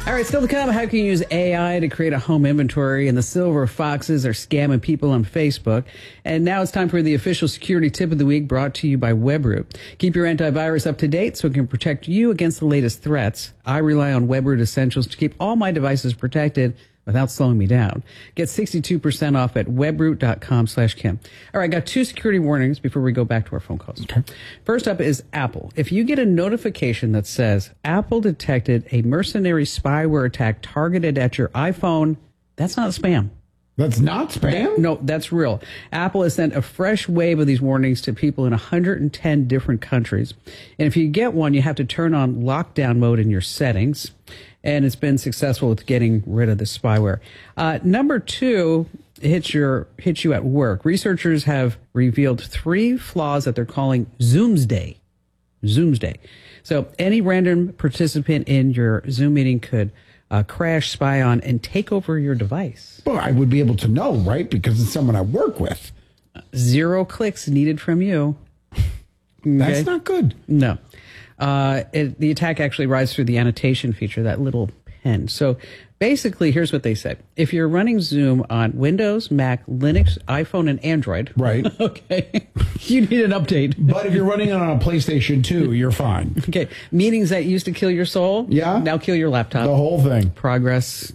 All right, still to come, how can you use AI to create a home inventory? And the silver foxes are scamming people on Facebook. And now it's time for the official security tip of the week, brought to you by Webroot. Keep your antivirus up to date so it can protect you against the latest threats. I rely on Webroot Essentials to keep all my devices protected without slowing me down. Get 62% off at webroot.com/Kim. All right, got two security warnings before we go back to our phone calls. Okay. First up is Apple. If you get a notification that says Apple detected a mercenary spyware attack targeted at your iPhone, that's not spam. That's not spam? No, that's real. Apple has sent a fresh wave of these warnings to people in 110 different countries. And if you get one, you have to turn on lockdown mode in your settings. And it's been successful with getting rid of the spyware. Number two hits you at work. Researchers have revealed 3 flaws that they're calling Zoomsday. So any random participant in your Zoom meeting could crash, spy on, and take over your device. Well, I would be able to know, right? Because it's someone I work with. 0 clicks needed from you. Okay? That's not good. No. The attack actually rides through the annotation feature, that little pen. So basically, here's what they said. If you're running Zoom on Windows, Mac, Linux, iPhone, and Android. Right. Okay. You need an update. But if you're running it on a PlayStation 2, you're fine. Okay. Meetings that used to kill your soul. Yeah. Now kill your laptop. The whole thing. Progress.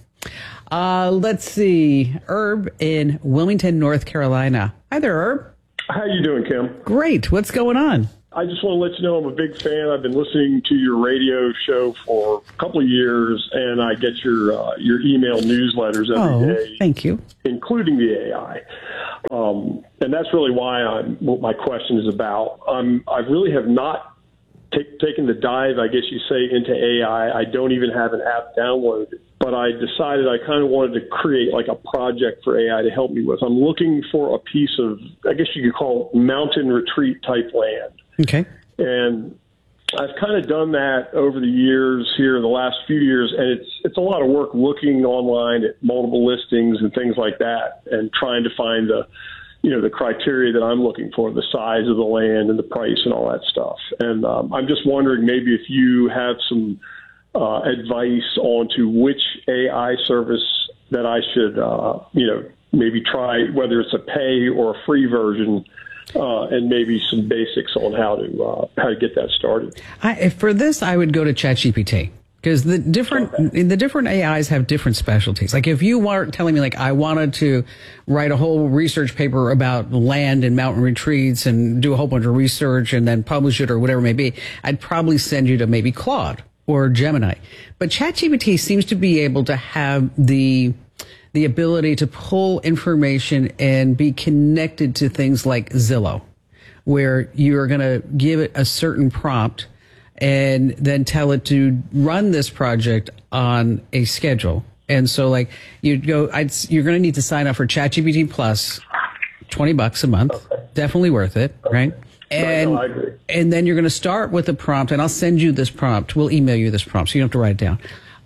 Let's see. Herb in Wilmington, North Carolina. Hi there, Herb. How you doing, Kim? Great. What's going on? I just want to let you know I'm a big fan. I've been listening to your radio show for a couple of years, and I get your email newsletters every day. Thank you. Including the AI. And that's really what my question is about. I really have not taken the dive, I guess you say, into AI. I don't even have an app downloaded. But I decided I kind of wanted to create like a project for AI to help me with. I'm looking for a piece of, I guess you could call it mountain retreat type land. Okay. And I've kind of done that over the years here, the last few years, and it's a lot of work looking online at multiple listings and things like that, and trying to find the criteria that I'm looking for, the size of the land and the price and all that stuff. And I'm just wondering maybe if you have some advice on to which AI service that I should, maybe try, whether it's a pay or a free version. And maybe some basics on how to get that started. For this, I would go to ChatGPT, because the different AIs have different specialties. Like if you were telling me, like, I wanted to write a whole research paper about land and mountain retreats and do a whole bunch of research and then publish it or whatever it may be, I'd probably send you to maybe Claude or Gemini. But ChatGPT seems to be able to have the ability to pull information and be connected to things like Zillow, where you're going to give it a certain prompt and then tell it to run this project on a schedule. And so, like, you're going to need to sign up for ChatGPT Plus, $20 a month. Okay. Definitely worth it, right? And, I agree. And then you're going to start with a prompt, and I'll send you this prompt. We'll email you this prompt, so you don't have to write it down.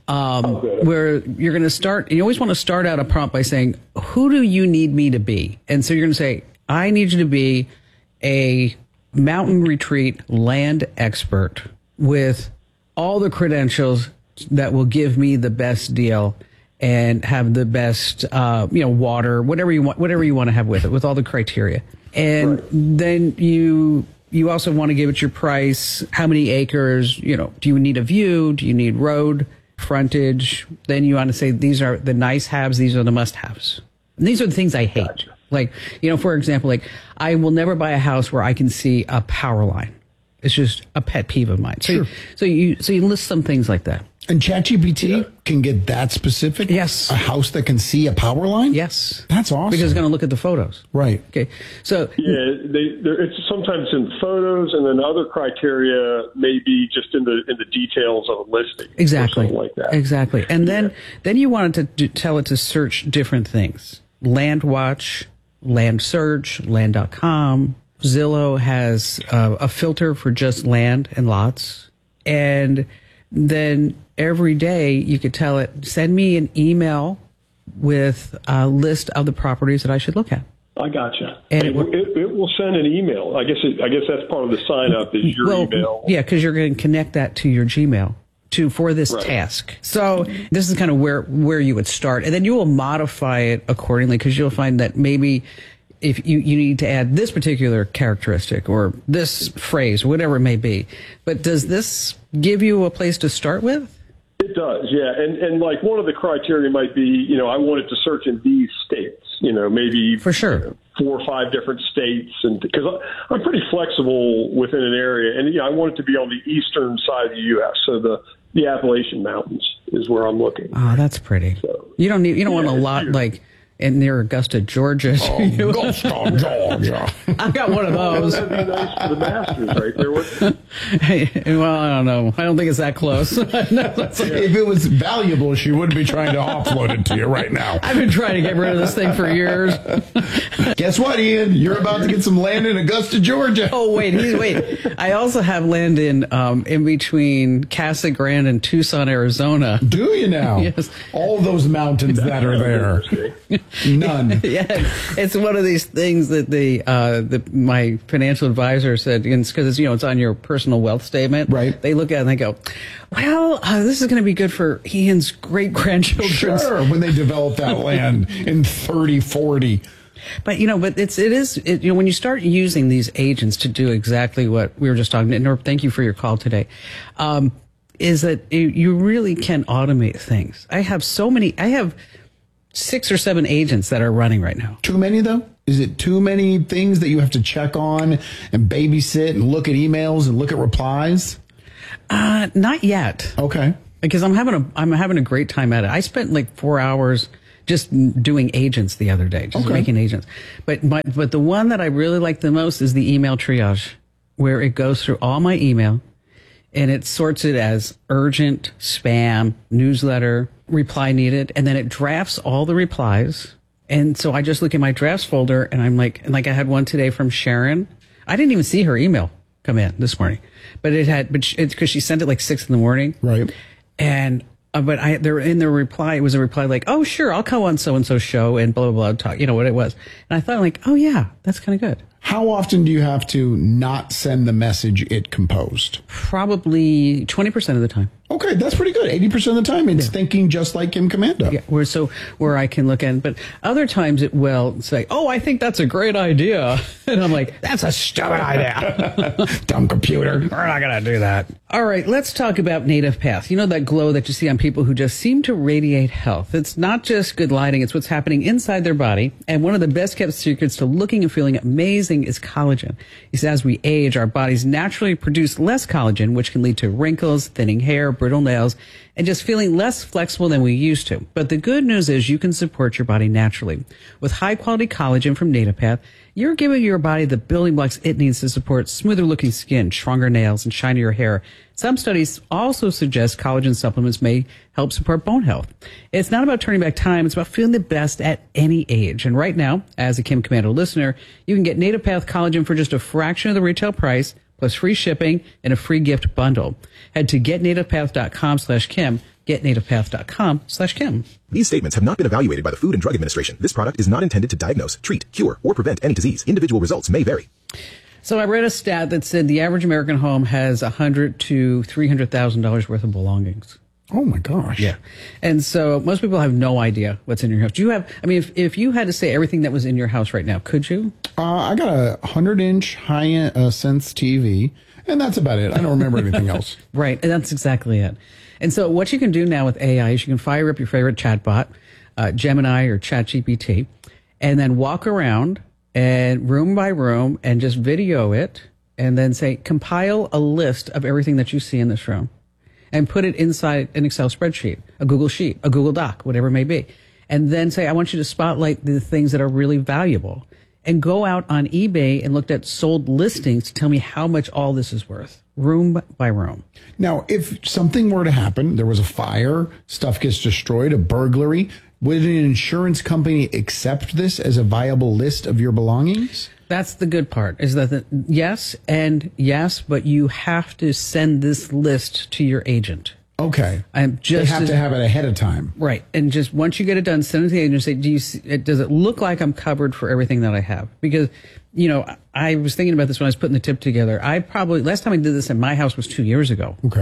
Where you're going to start, you always want to start out a prompt by saying, who do you need me to be? And so you're going to say, I need you to be a mountain retreat land expert with all the credentials that will give me the best deal and have the best, water, whatever you want to have with it, with all the criteria. And then you also want to give it your price, how many acres, do you need a view? Do you need road frontage? Then you want to say, these are the nice haves, these are the must haves. And these are the things I hate. Gotcha. Like, for example, like, I will never buy a house where I can see a power line. It's just a pet peeve of mine. So, so you list some things like that. And ChatGPT can get that specific? Yes. A house that can see a power line? Yes. That's awesome. Because it's going to look at the photos. Right. Okay. So it's sometimes in photos, and then other criteria may be just in the details of a listing. Exactly. Or something like that. Exactly. And then you wanted to tell it to search different things. Land Watch, Land Search, Land.com. Zillow has a filter for just land and lots. And then every day you could tell it, send me an email with a list of the properties that I should look at. I gotcha. And it will send an email. I guess that's part of the sign up is your email. Yeah, because you're going to connect that to your Gmail. for this task. So this is kind of where you would start, and then you will modify it accordingly, because you'll find that maybe if you need to add this particular characteristic or this phrase, whatever it may be. But does this give you a place to start with? It does, yeah. And like one of the criteria might be, I wanted to search in these states, maybe for sure 4 or 5 different states. And because I'm pretty flexible within an area, and I want it to be on the eastern side of the U.S. So the Appalachian Mountains is where I'm looking. Oh, that's pretty. So, you don't want a lot like in near Augusta, Georgia. Augusta, Georgia. I got one of those. That'd be nice for the Masters right there. Well, I don't know. I don't think it's that close. If it was valuable, she wouldn't be trying to offload it to you right now. I've been trying to get rid of this thing for years. Guess what, Ian? You're about to get some land in Augusta, Georgia. Oh, wait. I also have land in between Casa Grande and Tucson, Arizona. Do you now? Yes. All those mountains that are there. None. Yeah, it's one of these things that my financial advisor said, because it's on your personal wealth statement. Right. They look at it and they go, well, this is going to be good for Ian's great grandchildren. Sure, when they develop that land in 30, 40. But it is when you start using these agents to do exactly what we were just talking about. Norb, thank you for your call today. Is that you really can automate things. I have 6 or 7 agents that are running right now. Too many, though? Is it too many things that you have to check on and babysit and look at emails and look at replies? Not yet. Okay. Because I'm having a great time at it. I spent like 4 hours just doing agents the other day, just making agents. But the one that I really like the most is the email triage, where it goes through all my email and it sorts it as urgent, spam, newsletter, reply needed, and then it drafts all the replies. And so I just look at my drafts folder, and I'm like I had one today from Sharon. I didn't even see her email come in this morning, but it's because she sent it like 6 a.m. Right. And there in the reply, it was a reply like, "Oh, sure, I'll come on so and so show and blah blah blah." Talk, what it was, and I thought like, "Oh yeah, that's kind of good." How often do you have to not send the message it composed? Probably 20% of the time. Okay, that's pretty good. 80% of the time, it's thinking just like Kim Komando. Yeah, where I can look at, but other times it will say, "Oh, I think that's a great idea," and I'm like, "That's a stupid idea, dumb computer. We're not gonna do that." All right, let's talk about Native Path. That glow that you see on people who just seem to radiate health. It's not just good lighting; it's what's happening inside their body. And one of the best kept secrets to looking and feeling amazing is collagen. He says, as we age, our bodies naturally produce less collagen, which can lead to wrinkles, thinning hair, brittle nails, and just feeling less flexible than we used to. But the good news is you can support your body naturally. With high-quality collagen from Native Path, you're giving your body the building blocks it needs to support smoother-looking skin, stronger nails, and shinier hair. Some studies also suggest collagen supplements may help support bone health. It's not about turning back time. It's about feeling the best at any age. And right now, as a Kim Komando listener, you can get Native Path collagen for just a fraction of the retail price, plus free shipping and a free gift bundle. Head to getnativepath.com/Kim, getnativepath.com/Kim. These statements have not been evaluated by the Food and Drug Administration. This product is not intended to diagnose, treat, cure, or prevent any disease. Individual results may vary. So I read a stat that said the average American home has $100,000 to $300,000 worth of belongings. Oh my gosh. Yeah. And so most people have no idea what's in your house. Do you have, if you had to say everything that was in your house right now, could you? I got a 100-inch high-sense TV, and that's about it. I don't remember anything else. Right. And that's exactly it. And so what you can do now with AI is you can fire up your favorite chatbot, Gemini or ChatGPT, and then walk around and room by room and just video it and then say, compile a list of everything that you see in this room and put it inside an Excel spreadsheet, a Google Sheet, a Google Doc, whatever it may be. And then say, I want you to spotlight the things that are really valuable and go out on eBay and look at sold listings to tell me how much all this is worth, room by room. Now, if something were to happen, there was a fire, stuff gets destroyed, a burglary, would an insurance company accept this as a viable list of your belongings? That's the good part, is that yes, but you have to send this list to your agent. Okay. They have to have it ahead of time. Right. And just once you get it done, send it to the agent and say, does it look like I'm covered for everything that I have? Because, I was thinking about this when I was putting the tip together. Last time I did this in my house was 2 years ago. Okay.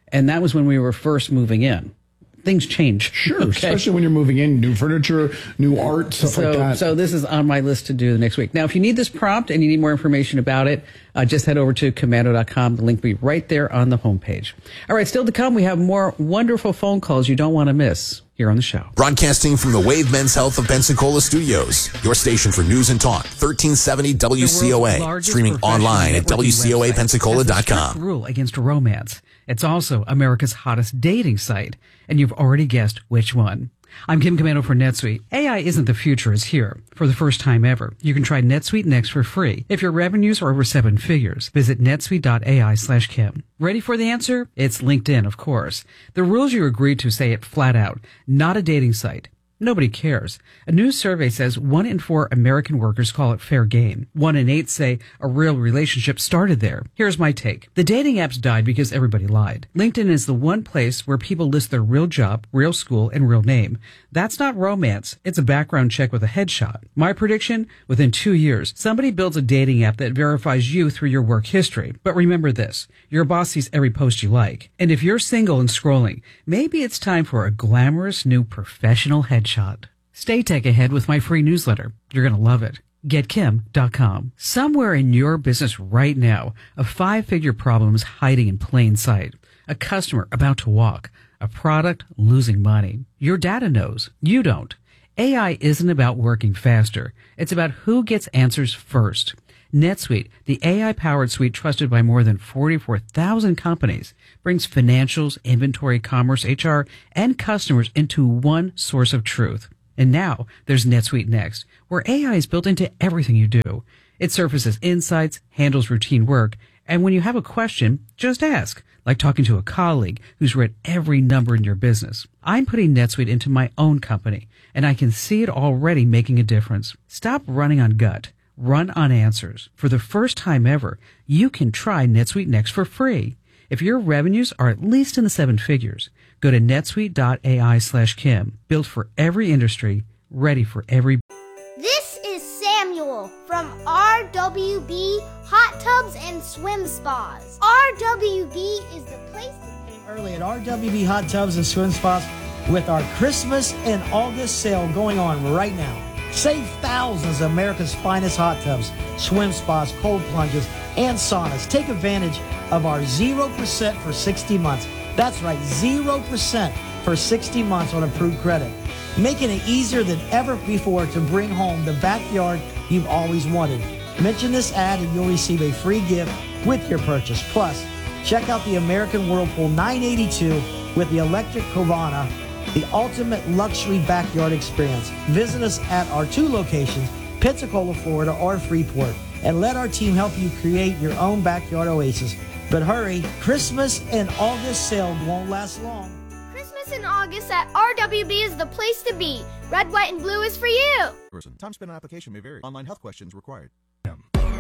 And that was when we were first moving in. Things change. Sure, okay? Especially when you're moving in, new furniture, new art, stuff like that. So this is on my list to do the next week. Now, if you need this prompt and you need more information about it, just head over to Komando.com. The link will be right there on the homepage. All right, still to come, we have more wonderful phone calls you don't want to miss here on the show. Broadcasting from the Wave Men's Health of Pensacola studios, your station for news and talk, 1370 WCOA, streaming online at WCOAPensacola.com. The rule against romance. It's also America's hottest dating site, and you've already guessed which one. I'm Kim Komando for NetSuite. AI isn't the future, it's here. For the first time ever, you can try NetSuite Next for free. If your revenues are over 7 figures, visit netsuite.ai/Kim. Ready for the answer? It's LinkedIn, of course. The rules you agreed to say it flat out. Not a dating site. Nobody cares. A new survey says 1 in 4 American workers call it fair game. 1 in 8 say a real relationship started there. Here's my take. The dating apps died because everybody lied. LinkedIn is the one place where people list their real job, real school, and real name. That's not romance. It's a background check with a headshot. My prediction? Within 2 years, somebody builds a dating app that verifies you through your work history. But remember this, your boss sees every post you like. And if you're single and scrolling, maybe it's time for a glamorous new professional headshot. Stay tech ahead with my free newsletter. You're going to love it. GetKim.com. Somewhere in your business right now, a 5-figure problem is hiding in plain sight. A customer about to walk. A product losing money. Your data knows. You don't. AI isn't about working faster. It's about who gets answers first. NetSuite, the AI-powered suite trusted by more than 44,000 companies, brings financials, inventory, commerce, HR, and customers into one source of truth. And now there's NetSuite Next, where AI is built into everything you do. It surfaces insights, handles routine work, and when you have a question, just ask, like talking to a colleague who's read every number in your business. I'm putting NetSuite into my own company, and I can see it already making a difference. Stop running on gut. Run on answers. For the first time ever, you can try NetSuite Next for free. If your revenues are at least in the 7 figures, go to netsuite.ai/Kim. Built for every industry, ready for every... This is Samuel from RWB Hot Tubs and Swim Spas. RWB is the place to be early at RWB Hot Tubs and Swim Spas with our Christmas and August sale going on right now. Save thousands of America's finest hot tubs, swim spas, cold plunges, and saunas. Take advantage of our 0% for 60 months. That's right, 0% for 60 months on approved credit. Making it easier than ever before to bring home the backyard you've always wanted. Mention this ad and you'll receive a free gift with your purchase. Plus, check out the American Whirlpool 982 with the electric Covana, the ultimate luxury backyard experience. Visit us at our 2 locations, Pensacola, Florida, or Freeport, and let our team help you create your own backyard oasis. But hurry, Christmas and August sale won't last long. Christmas in August at RWB is the place to be. Red, white, and blue is for you. Time spent on application may vary. Online health questions required.